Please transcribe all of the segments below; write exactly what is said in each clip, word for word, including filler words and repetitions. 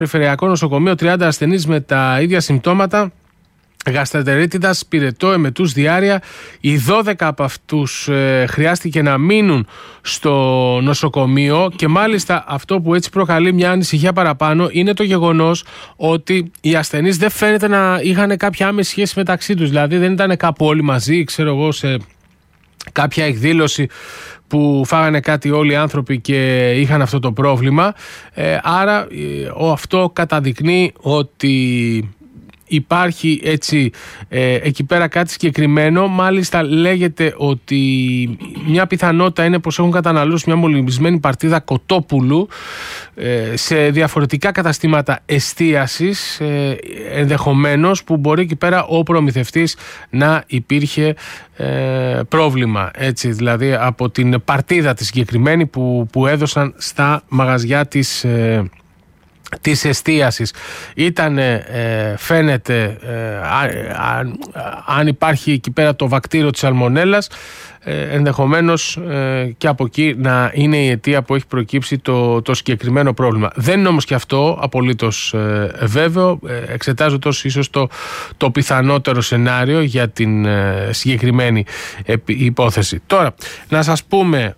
Περιφερειακό νοσοκομείο, τριάντα ασθενείς με τα ίδια συμπτώματα. Γαστρεντερίτιδας, πυρετό, εμετούς, διάρρεια. Οι δώδεκα από αυτούς ε, χρειάστηκε να μείνουν στο νοσοκομείο και μάλιστα αυτό που έτσι προκαλεί μια ανησυχία παραπάνω είναι το γεγονός ότι οι ασθενείς δεν φαίνεται να είχαν κάποια άμεση σχέση μεταξύ τους. Δηλαδή δεν ήταν κάπου όλοι μαζί, ξέρω εγώ, σε κάποια εκδήλωση που φάγανε κάτι όλοι οι άνθρωποι και είχαν αυτό το πρόβλημα. Ε, άρα ε, αυτό καταδεικνύει ότι υπάρχει έτσι ε, εκεί πέρα κάτι συγκεκριμένο. Μάλιστα λέγεται ότι μια πιθανότητα είναι πως έχουν καταναλώσει μια μολυσμένη παρτίδα κοτόπουλου ε, σε διαφορετικά καταστήματα εστίασης, ε, ενδεχομένως που μπορεί εκεί πέρα ο προμηθευτής να υπήρχε ε, πρόβλημα, έτσι, δηλαδή από την παρτίδα τη συγκεκριμένη που, που έδωσαν στα μαγαζιά της ε, της εστίασης. Ήταν, ε, φαίνεται, ε, αν, αν υπάρχει εκεί πέρα το βακτήριο της σαλμονέλας, ε, ενδεχομένως ε, και από εκεί να είναι η αιτία που έχει προκύψει το, το συγκεκριμένο πρόβλημα. Δεν είναι όμως και αυτό απολύτως ε, βέβαιο, ε, εξετάζοντας ίσως το, το πιθανότερο σενάριο για την ε, συγκεκριμένη υπόθεση. Τώρα, να σας πούμε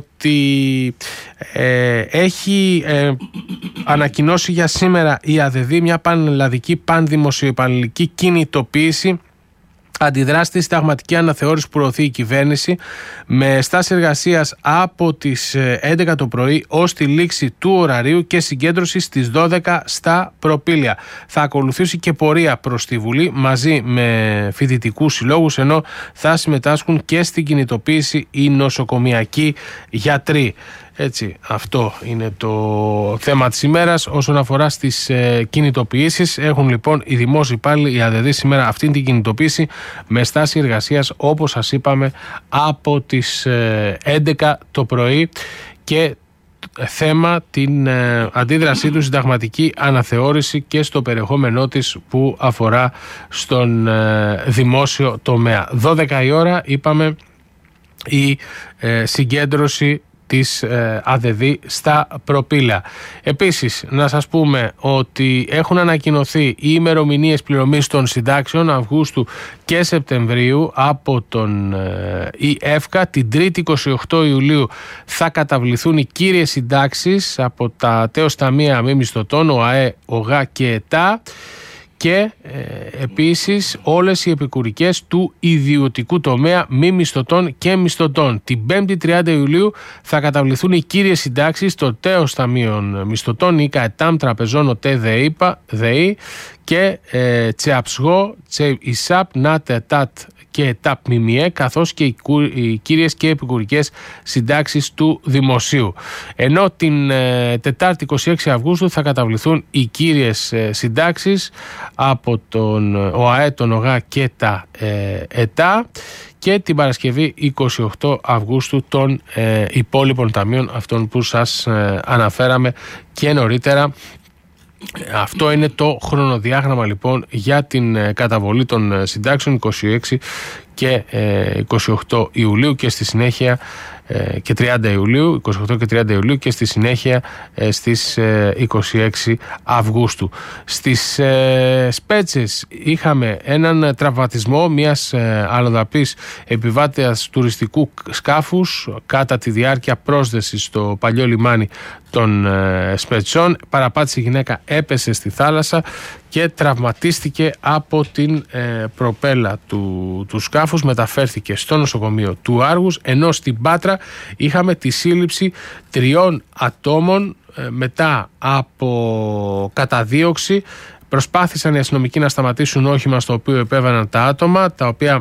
ότι ε, έχει ε, ανακοινώσει για σήμερα η ΑΔΔ μια πανελλαδική πανδημοσιοϊπαλληλική κινητοποίηση αντιδράσει στη συνταγματική αναθεώρηση που προωθεί η κυβέρνηση, με στάση εργασίας από τις έντεκα το πρωί ως τη λήξη του ωραρίου και συγκέντρωση στις δώδεκα στα προπήλαια. Θα ακολουθήσει και πορεία προς τη Βουλή μαζί με φοιτητικούς συλλόγους, ενώ θα συμμετάσχουν και στην κινητοποίηση οι νοσοκομιακοί γιατροί. Έτσι, αυτό είναι το θέμα της ημέρας. Όσον αφορά στις ε, κινητοποιήσεις, έχουν λοιπόν οι δημόσιοι υπάλληλοι, η ΑΔΔ σήμερα αυτήν την κινητοποίηση με στάση εργασίας, όπως σας είπαμε, από τις ε, έντεκα το πρωί και θέμα την ε, αντίδρασή του συνταγματική αναθεώρηση και στο περιεχόμενό της που αφορά στον ε, δημόσιο τομέα. δώδεκα η ώρα είπαμε η ε, συγκέντρωση της ε, ΑΔΔ στα προπήλαια. Επίσης, να σας πούμε ότι έχουν ανακοινωθεί οι ημερομηνίες πληρωμής των συντάξεων Αυγούστου και Σεπτεμβρίου από τον ε, ΙΕΦΚΑ. Την τρίτη είκοσι οκτώ Ιουλίου θα καταβληθούν οι κύριες συντάξεις από τα τέος ταμεία μη μισθωτών, ΟΑΕ, ΟΓΑ και ΕΤΑ, και ε, επίσης όλες οι επικουρικές του ιδιωτικού τομέα μη μισθωτών και μισθωτών. Την πέμπτη τριάντα Ιουλίου θα καταβληθούν οι κύριες συντάξεις των τέος ταμείων μισθωτών, ΙΚΑ, ΕΤΑΜ, Τραπεζών, ΟΤΕ, ΔΕΗ και ε, ΤΣΕΑΠΣΓΟ, ΤΣΕΙΣΑΠ, ΝΑΤ, ΕΤΑΤ και ΕΤΑΠ ΜΜΕ, καθώς και οι, κου, οι κύριες και επικουρικές συντάξεις του δημοσίου. Ενώ την ε, Τετάρτη είκοσι έξι Αυγούστου θα καταβληθούν οι κύριες ε, συντάξεις από τον ΟΑΕ, τον ΟΓΑ και τα ε, ΕΤΑ, και την Παρασκευή είκοσι οκτώ Αυγούστου των ε, υπόλοιπων ταμείων, αυτών που σας ε, αναφέραμε και νωρίτερα. Αυτό είναι το χρονοδιάγραμμα λοιπόν για την καταβολή των συντάξεων είκοσι έξι και είκοσι οκτώ Ιουλίου και στη συνέχεια και τριάντα Ιουλίου, είκοσι οκτώ και τριάντα Ιουλίου και στη συνέχεια στις είκοσι έξι Αυγούστου. Στις Σπέτσες είχαμε έναν τραυματισμό μιας αλλοδαπής επιβάτειας τουριστικού σκάφους κατά τη διάρκεια πρόσδεσης στο παλιό λιμάνι των Σπετσών. Παραπάτησε η γυναίκα, έπεσε στη θάλασσα και τραυματίστηκε από την ε, προπέλα του, του σκάφους, μεταφέρθηκε στο νοσοκομείο του Άργους, ενώ στην Πάτρα είχαμε τη σύλληψη τριών ατόμων ε, μετά από καταδίωξη. Προσπάθησαν οι αστυνομικοί να σταματήσουν όχημα στο οποίο επέβαιναν τα άτομα, τα οποία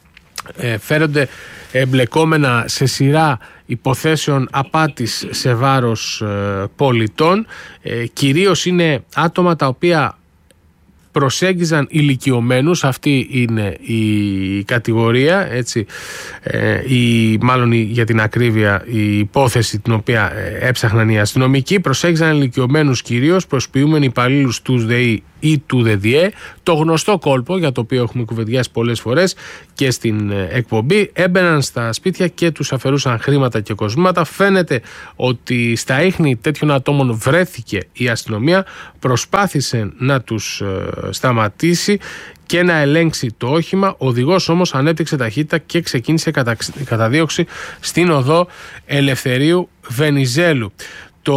ε, φέρονται εμπλεκόμενα σε σειρά υποθέσεων απάτης σε βάρος ε, πολιτών. Ε, κυρίως είναι άτομα τα οποία προσέγγιζαν ηλικιωμένους, αυτή είναι η κατηγορία, έτσι, ε, η, μάλλον η, για την ακρίβεια η υπόθεση την οποία ε, έψαχναν οι αστυνομικοί. Προσέγγιζαν ηλικιωμένους κυρίως, προσποιούμενοι υπαλλήλους του ΔΕΗ ή του ΔΕΔΙΕ, το γνωστό κόλπο για το οποίο έχουμε κουβεντιάσει πολλές φορές και στην εκπομπή. Έμπαιναν στα σπίτια και τους αφαιρούσαν χρήματα και κοσμήματα. Φαίνεται ότι στα ίχνη τέτοιων ατόμων βρέθηκε η αστυνομία, προσπάθησε να τους σταματήσει και να ελέγξει το όχημα. Ο οδηγός όμως ανέπτυξε ταχύτητα και ξεκίνησε κατα... καταδίωξη στην οδό Ελευθερίου Βενιζέλου. Το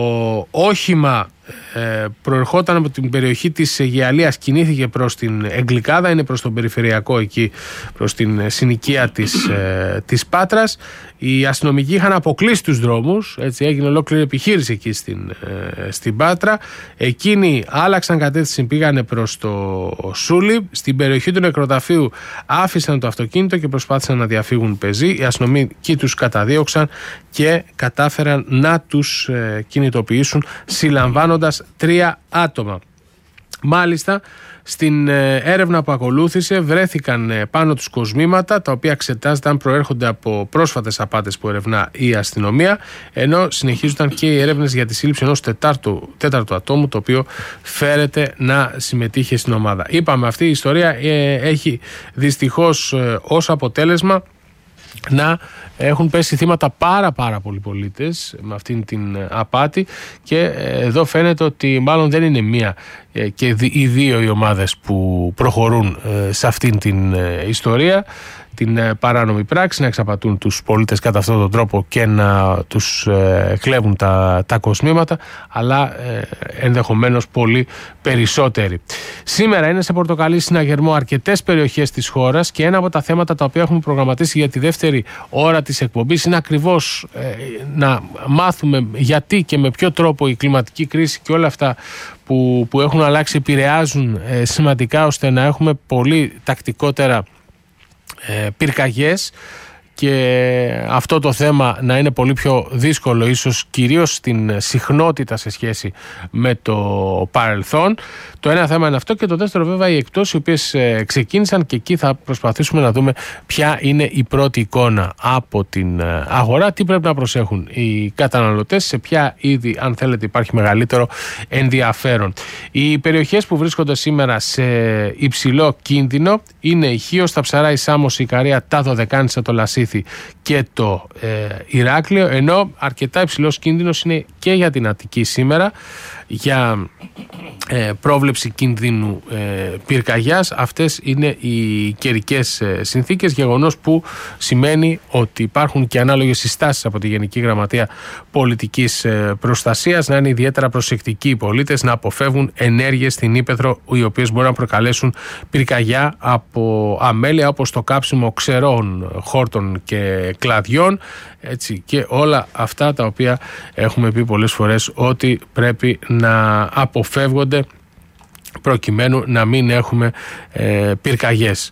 όχημα ε, προερχόταν από την περιοχή της Γεαλίας, κινήθηκε προς την Εγκλικάδα, είναι προς τον περιφερειακό εκεί, προς την συνοικία της, ε, της Πάτρας. Οι αστυνομικοί είχαν αποκλείσει τους δρόμους, έτσι έγινε ολόκληρη επιχείρηση εκεί στην, ε, στην Πάτρα. Εκείνοι άλλαξαν κατεύθυνση, πήγανε προς το Σούλι. Στην περιοχή του νεκροταφείου άφησαν το αυτοκίνητο και προσπάθησαν να διαφύγουν πεζοί. Οι αστυνομικοί τους καταδίωξαν και κατάφεραν να τους ε, κινητοποιήσουν, συλλαμβάνοντας τρία άτομα. Μάλιστα, στην έρευνα που ακολούθησε βρέθηκαν πάνω τους κοσμήματα, τα οποία εξετάζεται αν προέρχονται από πρόσφατες απάτες που ερευνά η αστυνομία, ενώ συνεχίζονταν και οι έρευνες για τη σύλληψη ενός τετάρτου, τέταρτου ατόμου, το οποίο φέρεται να συμμετείχε στην ομάδα. Είπαμε, αυτή η ιστορία ε, έχει δυστυχώς ε, ως αποτέλεσμα να έχουν πέσει θύματα πάρα πάρα πολλοί πολίτες με αυτήν την απάτη, και εδώ φαίνεται ότι μάλλον δεν είναι μία και οι δύο οι ομάδες που προχωρούν σε αυτήν την ιστορία, την παράνομη πράξη, να εξαπατούν τους πολίτες κατά αυτόν τον τρόπο και να τους ε, κλέβουν τα, τα κοσμήματα, αλλά ε, ενδεχομένως πολύ περισσότεροι. Σήμερα είναι σε πορτοκαλί συναγερμό αρκετές περιοχές της χώρας, και ένα από τα θέματα τα οποία έχουμε προγραμματίσει για τη δεύτερη ώρα της εκπομπής είναι ακριβώς ε, να μάθουμε γιατί και με ποιο τρόπο η κλιματική κρίση και όλα αυτά που, που έχουν αλλάξει επηρεάζουν ε, σημαντικά, ώστε να έχουμε πολύ τακτικότερα Ε, πυρκαγιές, και αυτό το θέμα να είναι πολύ πιο δύσκολο, ίσως κυρίως στην συχνότητα σε σχέση με το παρελθόν. Το ένα θέμα είναι αυτό, και το δεύτερο βέβαια οι εκπτώσεις οι οποίες ε, ξεκίνησαν, και εκεί θα προσπαθήσουμε να δούμε ποια είναι η πρώτη εικόνα από την ε, αγορά, τι πρέπει να προσέχουν οι καταναλωτές, σε ποια είδη αν θέλετε υπάρχει μεγαλύτερο ενδιαφέρον. Οι περιοχές που βρίσκονται σήμερα σε υψηλό κίνδυνο είναι η Χίος, τα Ψαρά, η Σάμος, η Ικαρία, τα Δωδεκάνησα, το Λασίθι και το ε, Ηράκλειο, ενώ αρκετά υψηλός κίνδυνος είναι και για την Αττική σήμερα, για ε, πρόβλεψη κινδύνου ε, πυρκαγιάς. Αυτές είναι οι καιρικές ε, συνθήκες, γεγονός που σημαίνει ότι υπάρχουν και ανάλογες συστάσεις από τη Γενική Γραμματεία Πολιτικής ε, Προστασίας, να είναι ιδιαίτερα προσεκτικοί οι πολίτες, να αποφεύγουν ενέργειες στην ύπαιθρο οι οποίες μπορούν να προκαλέσουν πυρκαγιά από αμέλεια, όπως το κάψιμο ξερών χόρτων και κλαδιών, έτσι, και όλα αυτά τα οποία έχουμε πει πολλές φορές ότι πρέπει να αποφεύγονται προκειμένου να μην έχουμε ε, πυρκαγιές.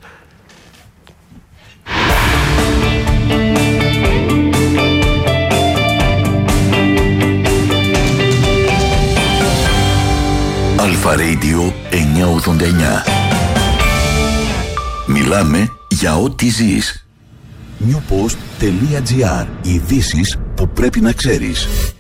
Αλφα Radio εννιακόσια ογδόντα εννιά. Μιλάμε για ό,τι ζεις. newpost.gr. Ειδήσεις που πρέπει να ξέρεις.